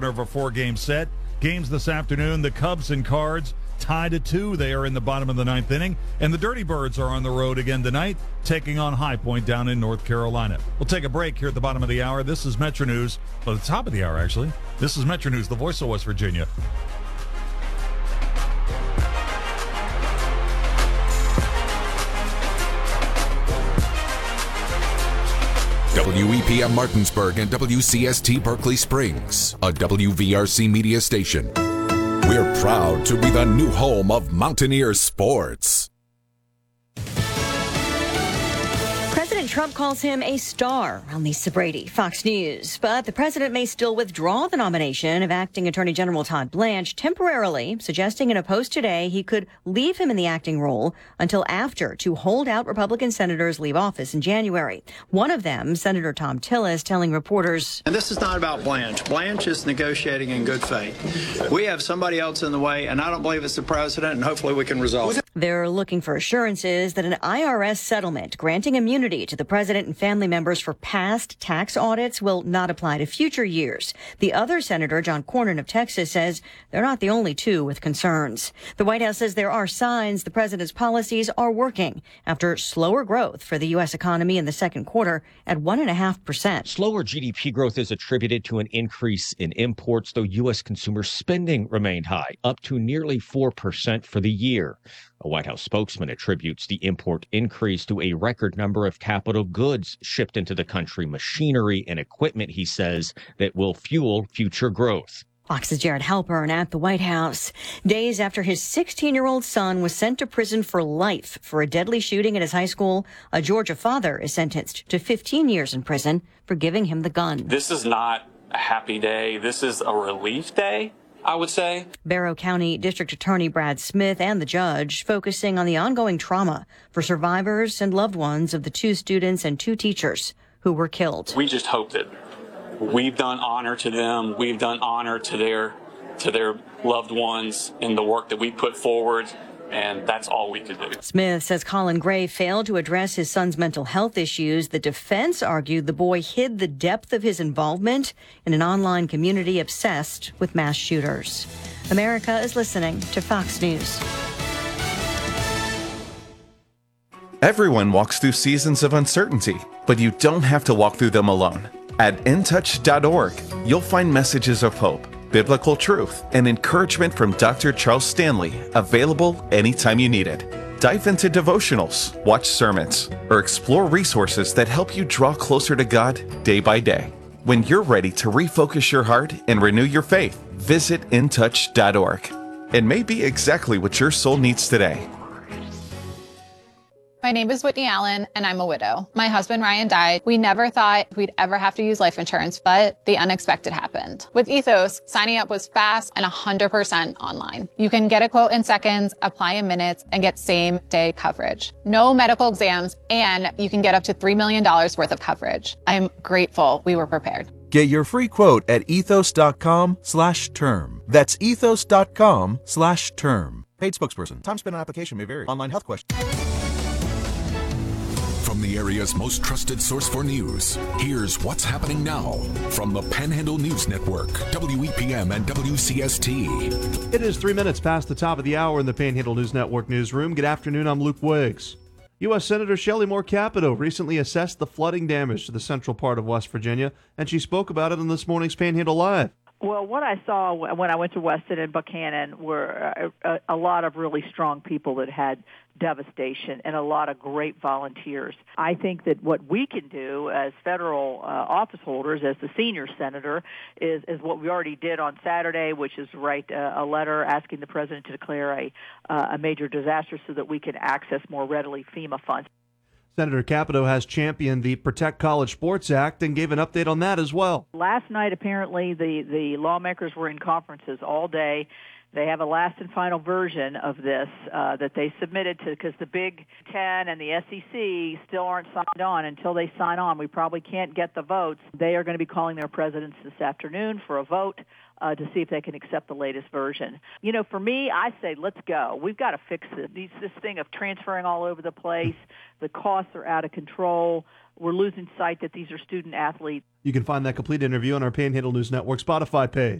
opener of a 4-game set. Games this afternoon, the Cubs and Cards tied at 2. They are in the bottom of the 9th inning. And the Dirty Birds are on the road again tonight, taking on High Point down in North Carolina. We'll take a break here at the bottom of the hour. This is Metro News. Well, the top of the hour, actually. This is Metro News, the voice of West Virginia. WEPM Martinsburg and WCST Berkeley Springs, a WVRC media station. We're proud to be the new home of Mountaineer sports. President Trump calls him a star on Lisa Brady, Fox News. But the president may still withdraw the nomination of acting Attorney General Todd Blanche temporarily, suggesting in a post today he could leave him in the acting role until after two holdout Republican senators leave office in January. One of them, Senator Thom Tillis, telling reporters, and this is not about Blanche. Blanche is negotiating in good faith. We have somebody else in the way, and I don't believe it's the president, and hopefully we can resolve it. They're looking for assurances that an IRS settlement granting immunity to the president and family members for past tax audits will not apply to future years. The other senator, John Cornyn of Texas, says they're not the only two with concerns. The White House says there are signs the president's policies are working after slower growth for the U.S. economy in the second quarter at 1.5%. Slower GDP growth is attributed to an increase in imports, though U.S. consumer spending remained high, up to nearly 4% for the year. A White House spokesman attributes the import increase to a record number of capital goods shipped into the country, machinery and equipment, he says, that will fuel future growth. Fox's Jared Halpern at the White House. Days after his 16-year-old son was sent to prison for life for a deadly shooting at his high school, a Georgia father is sentenced to 15 years in prison for giving him the gun. This is not a happy day. This is a relief day, I would say. Barrow County District Attorney Brad Smith and the judge focusing on the ongoing trauma for survivors and loved ones of the two students and two teachers who were killed. We just hope that we've done honor to them. We've done honor to their loved ones in the work that we put forward. And that's all we could do. Smith says Colin Gray failed to address his son's mental health issues. The defense argued the boy hid the depth of his involvement in an online community obsessed with mass shooters. America is listening to Fox News. Everyone walks through seasons of uncertainty, but you don't have to walk through them alone. At intouch.org, you'll find messages of hope, biblical truth, and encouragement from Dr. Charles Stanley, available anytime you need it. Dive into devotionals, watch sermons, or explore resources that help you draw closer to God day by day. When you're ready to refocus your heart and renew your faith, visit intouch.org. It may be exactly what your soul needs today. My name is Whitney Allen, and I'm a widow. My husband, Ryan, died. We never thought we'd ever have to use life insurance, but the unexpected happened. With Ethos, signing up was fast and 100% online. You can get a quote in seconds, apply in minutes, and get same-day coverage. No medical exams, and you can get up to $3 million worth of coverage. I'm grateful we were prepared. Get your free quote at ethos.com/term. That's ethos.com/term. Paid spokesperson. Time spent on application may vary. Online health questions. From the area's most trusted source for news, here's what's happening now from the Panhandle News Network, WEPM and WCST. It is 3 minutes past the top of the hour in the Panhandle News Network newsroom. Good afternoon, I'm Luke Wiggs. U.S. Senator Shelley Moore Capito recently assessed the flooding damage to the central part of West Virginia, and she spoke about it on this morning's Panhandle Live. Well, what I saw when I went to Weston and Buchanan were a lot of really strong people that had devastation and a lot of great volunteers. I think that what we can do as federal office holders, as the senior senator, is what we already did on Saturday, which is write a letter asking the president to declare a major disaster so that we can access more readily FEMA funds. Senator Capito has championed the Protect College Sports Act and gave an update on that as well. Last night, apparently, the lawmakers were in conferences all day. They have a last and final version of this that they submitted to, because the Big Ten and the SEC still aren't signed on. Until they sign on, we probably can't get the votes. They are going to be calling their presidents this afternoon for a vote to see if they can accept the latest version. You know, for me, I say let's go. We've got to fix it. This thing of transferring all over the place, the costs are out of control. We're losing sight that these are student athletes. You can find that complete interview on our Panhandle News Network Spotify page.